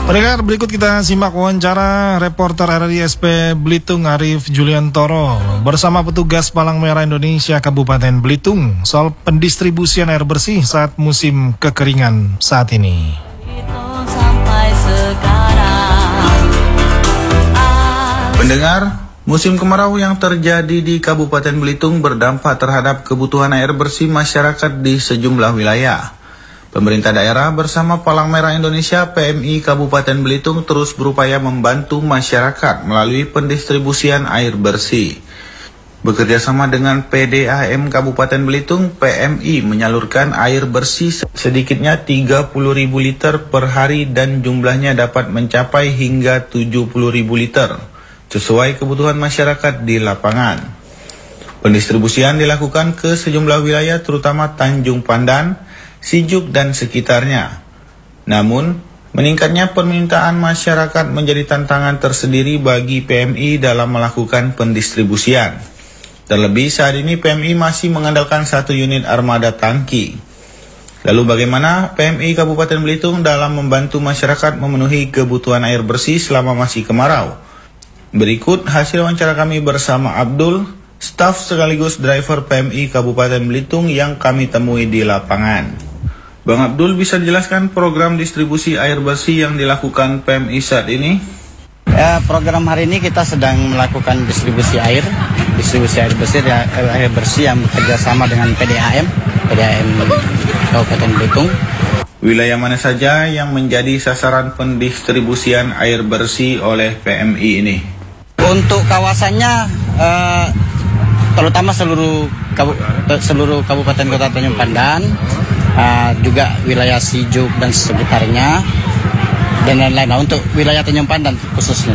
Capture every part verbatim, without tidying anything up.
Pendengar, berikut kita simak wawancara reporter R R I S P Belitung Arif Juliantoro bersama petugas Palang Merah Indonesia Kabupaten Belitung soal pendistribusian air bersih saat musim kekeringan saat ini. Pendengar, musim kemarau yang terjadi di Kabupaten Belitung berdampak terhadap kebutuhan air bersih masyarakat di sejumlah wilayah. Pemerintah daerah bersama Palang Merah Indonesia P M I Kabupaten Belitung terus berupaya membantu masyarakat melalui pendistribusian air bersih. Bekerjasama dengan P D A M Kabupaten Belitung, P M I menyalurkan air bersih sedikitnya tiga puluh ribu liter per hari dan jumlahnya dapat mencapai hingga tujuh puluh ribu liter, sesuai kebutuhan masyarakat di lapangan. Pendistribusian dilakukan ke sejumlah wilayah terutama Tanjung Pandan, Sijuk dan sekitarnya. Namun, meningkatnya permintaan masyarakat menjadi tantangan tersendiri bagi P M I dalam melakukan pendistribusian. Terlebih saat ini P M I masih mengandalkan satu unit armada tangki. Lalu bagaimana P M I Kabupaten Belitung dalam membantu masyarakat memenuhi kebutuhan air bersih selama masih kemarau? Berikut hasil wawancara kami bersama Abdul, staf sekaligus driver P M I Kabupaten Belitung yang kami temui di lapangan. Bang Abdul, bisa dijelaskan program distribusi air bersih yang dilakukan P M I saat ini? Ya, program hari ini kita sedang melakukan distribusi air, distribusi air bersih, ya, air bersih yang bekerjasama dengan P D A M, P D A M Kabupaten Belitung. Wilayah mana saja yang menjadi sasaran pendistribusian air bersih oleh P M I ini? Untuk kawasannya, eh, terutama seluruh kabu, seluruh Kabupaten Kota Tanjung Pandan, uh, juga wilayah Sijuk dan sekitarnya, dan lain-lain. Nah, untuk wilayah Tanjung Pandan khususnya.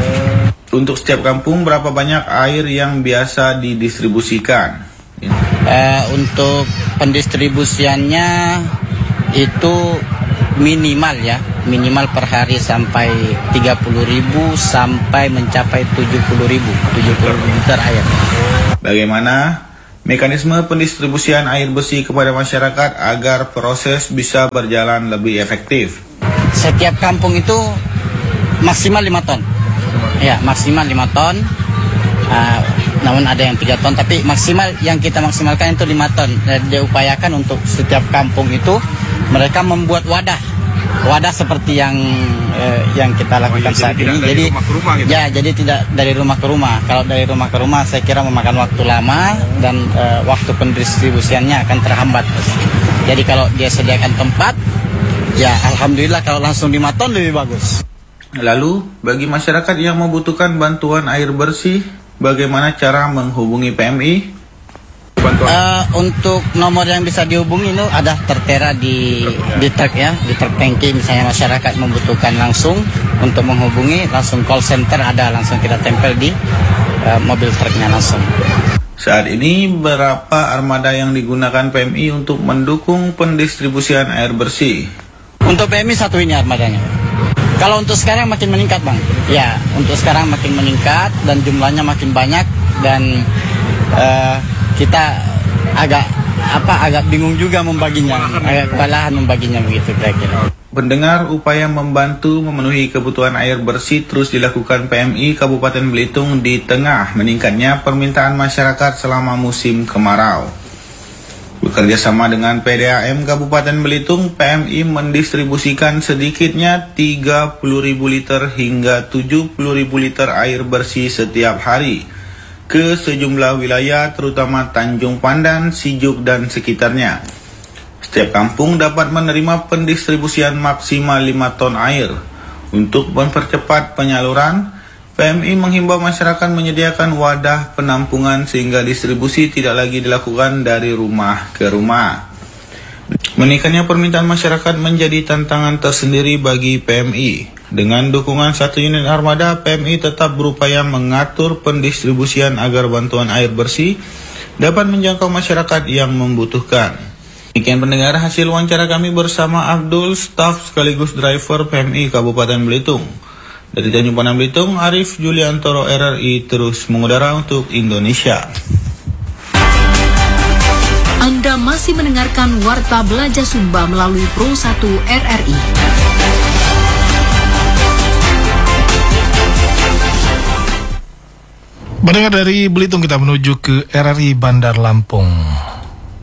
Untuk setiap kampung berapa banyak air yang biasa didistribusikan? Uh, untuk pendistribusiannya itu minimal ya, minimal per hari sampai tiga puluh ribu sampai mencapai tujuh puluh ribu liter air. Bagaimana mekanisme pendistribusian air bersih kepada masyarakat agar proses bisa berjalan lebih efektif? Setiap kampung itu maksimal lima ton. Ya, maksimal lima ton. Uh, namun ada yang tiga ton, tapi maksimal yang kita maksimalkan itu lima ton. Dan diupayakan untuk setiap kampung itu mereka membuat wadah. Wadah seperti yang eh, yang kita lakukan oh, iya, saat ini. Jadi gitu. Ya, jadi tidak dari rumah ke rumah. Kalau dari rumah ke rumah saya kira memakan waktu lama dan eh, waktu pendistribusiannya akan terhambat. Jadi kalau dia sediakan tempat, ya alhamdulillah, kalau langsung lima ton lebih bagus. Lalu bagi masyarakat yang membutuhkan bantuan air bersih, bagaimana cara menghubungi P M I? Uh, untuk nomor yang bisa dihubungi itu ada tertera di di truk ya, di truk tangki. Misalnya masyarakat membutuhkan langsung untuk menghubungi, langsung call center ada, langsung kita tempel di uh, mobil truknya langsung. Saat ini berapa armada yang digunakan P M I untuk mendukung pendistribusian air bersih? Untuk P M I satu ini armadanya. Kalau untuk sekarang makin meningkat, Bang. Ya, untuk sekarang makin meningkat dan jumlahnya makin banyak, dan uh, kita agak apa agak bingung juga membaginya, agak kewalahan membaginya begitu kira-kira. Pendengar, upaya membantu memenuhi kebutuhan air bersih terus dilakukan P M I Kabupaten Belitung di tengah meningkatnya permintaan masyarakat selama musim kemarau. Bekerjasama dengan P D A M Kabupaten Belitung, P M I mendistribusikan sedikitnya tiga puluh ribu liter hingga tujuh puluh ribu liter air bersih setiap hari ke sejumlah wilayah terutama Tanjung Pandan, Sijuk dan sekitarnya. Setiap kampung dapat menerima pendistribusian maksimal lima ton air. Untuk mempercepat penyaluran, P M I menghimbau masyarakat menyediakan wadah penampungan sehingga distribusi tidak lagi dilakukan dari rumah ke rumah. Meningkatnya permintaan masyarakat menjadi tantangan tersendiri bagi P M I. Dengan dukungan satu unit armada, P M I tetap berupaya mengatur pendistribusian agar bantuan air bersih dapat menjangkau masyarakat yang membutuhkan. Demikian pendengar hasil wawancara kami bersama Abdul, staf sekaligus driver P M I Kabupaten Belitung. Dari Tanjung Pandan Belitung, Arif Juliantoro R R I terus mengudara untuk Indonesia. Anda masih mendengarkan Warta Belajar Sumba melalui Pro satu R R I. Mendengar dari Belitung kita menuju ke R R I Bandar Lampung.